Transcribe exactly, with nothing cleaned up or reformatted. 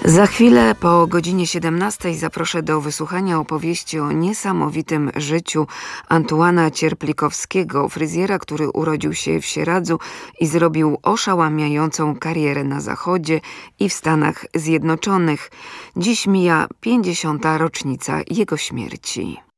Za chwilę po godzinie siedemnastej zaproszę do wysłuchania opowieści o niesamowitym życiu Antuana Cierplikowskiego, fryzjera, który urodził się w Sieradzu i zrobił oszałamiającą karierę na Zachodzie i w Stanach Zjednoczonych. Dziś mija pięćdziesiąta rocznica jego śmierci.